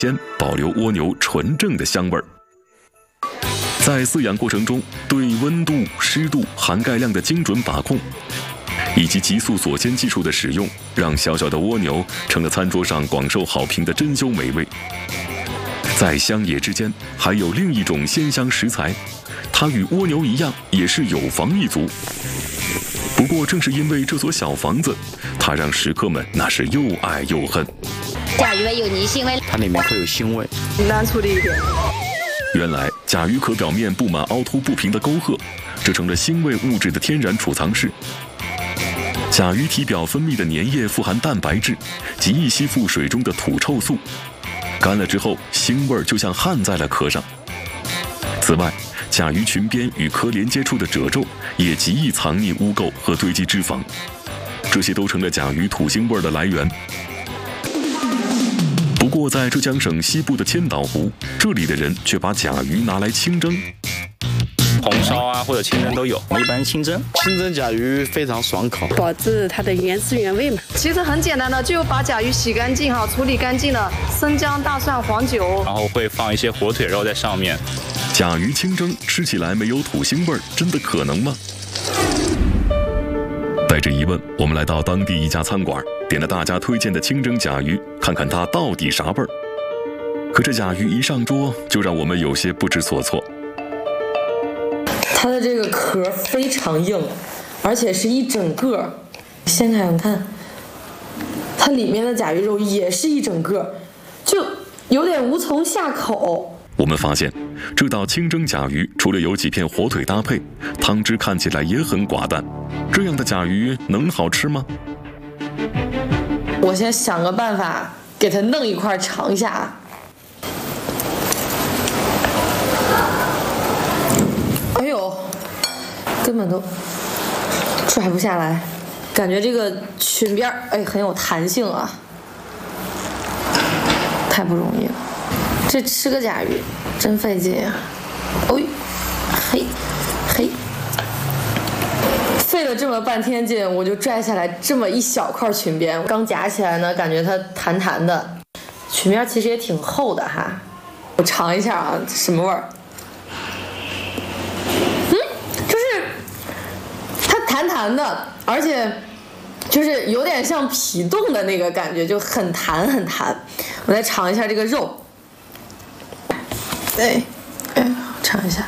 间保留蜗牛纯正的香味儿。在饲养过程中，对温度、湿度、含钙量的精准把控，以及激素锁鲜技术的使用，让小小的蜗牛成了餐桌上广受好评的珍馐美味。在乡野之间，还有另一种鲜香食材，它与蜗牛一样，也是有房一族。不过，正是因为这所小房子，它让食客们那是又爱又恨。 甲鱼味有泥腥味， 它里面会有腥味， 难处理一点。 原来甲鱼壳表面布满凹凸不平的沟壑，这成了腥味物质的天然储藏室。甲鱼体表分泌的粘液富含蛋白质，极易吸附水中的土臭素，干了之后，腥味就像焊在了壳上。此外，甲鱼群边与壳连接处的褶皱也极易藏匿污垢和堆积脂肪，这些都成了甲鱼土腥味的来源。不过，在浙江省西部的千岛湖，这里的人却把甲鱼拿来清蒸。 红烧啊或者清蒸都有，我们一般清蒸。 清蒸甲鱼非常爽口， 保持它的原汁原味嘛。其实很简单的，就把甲鱼洗干净哈，处理干净了，生姜、大蒜、黄酒， 然后会放一些火腿肉在上面。 甲鱼清蒸吃起来没有土腥味，真的可能吗？带着疑问，我们来到当地一家餐馆，点了大家推荐的清蒸甲鱼，看看它到底啥味儿。可这甲鱼一上桌，就让我们有些不知所措。 它的这个壳非常硬，而且是一整个。掀开看，它里面的甲鱼肉也是一整个，就有点无从下口。 我们发现，这道清蒸甲鱼除了有几片火腿搭配，汤汁看起来也很寡淡。这样的甲鱼能好吃吗？ 我先想个办法给它弄一块尝一下啊。哎呦，根本都拽不下来，感觉这个裙边很有弹性啊，太不容易了。这吃个甲鱼真费劲啊！嘿，费了这么半天劲，我就拽下来这么一小块裙边。刚夹起来呢，感觉它弹弹的，裙边其实也挺厚的哈。我尝一下啊，什么味儿？就是它弹弹的，而且就是有点像皮冻的那个感觉，就很弹很弹。我再尝一下这个肉。尝一下，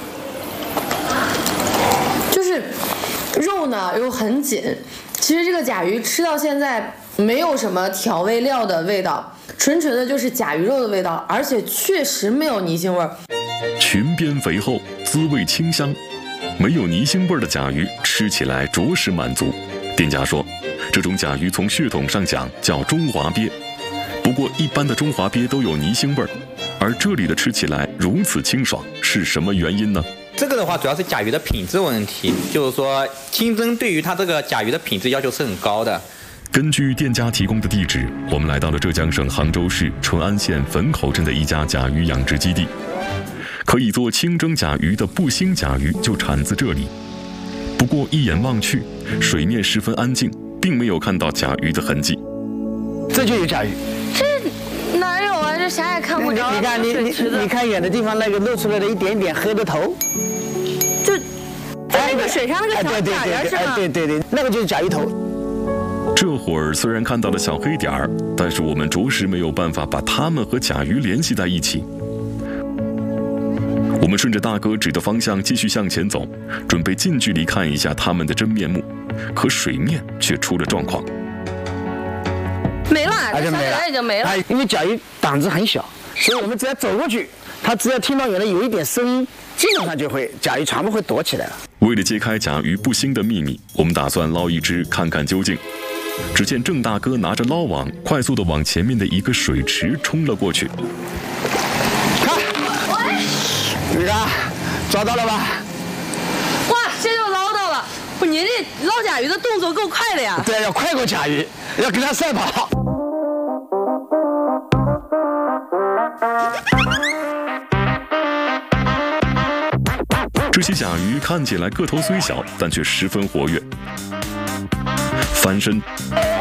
就是肉呢又很紧。其实这个甲鱼吃到现在没有什么调味料的味道，纯纯的就是甲鱼肉的味道，而且确实没有泥腥味。 裙边肥厚，滋味清香，没有泥腥味的甲鱼吃起来着实满足。店家说，这种甲鱼从血统上讲叫中华鳖，不过一般的中华鳖都有泥腥味，而这里的吃起来如此清爽，是什么原因呢？ 这个的话主要是甲鱼的品质问题，就是说清蒸对于它这个甲鱼的品质要求是很高的。 根据店家提供的地址，我们来到了浙江省杭州市淳安县汾口镇的一家甲鱼养殖基地。可以做清蒸甲鱼的布星甲鱼就产自这里。不过一眼望去，水面十分安静，并没有看到甲鱼的痕迹。 这就有甲鱼。 这哪有啊？这啥也看不着。 你看你看远的地方那个露出来的一点点黑的头， 就在那个水上那个小甲鱼是吗？ 对，那个就是甲鱼头。 这会儿虽然看到了小黑点儿，但是我们着实没有办法把它们和甲鱼联系在一起。我们顺着大哥指的方向继续向前走，准备近距离看一下它们的真面目，可水面却出了状况。 没了，这小甲鱼已经没了。 因为甲鱼胆子很小，所以我们只要走过去，它只要听到远了有一点声音，基本上就会甲鱼全部会躲起来了。 为了揭开甲鱼不腥的秘密，我们打算捞一只看看究竟。只见郑大哥拿着捞网，快速地往前面的一个水池冲了过去。 看，你看，抓到了吧？ 哇，这就捞到了！不，您这捞甲鱼的动作够快的呀！ 对，要快过甲鱼，要跟它赛跑。 这些甲鱼看起来个头虽小，但却十分活跃。翻身、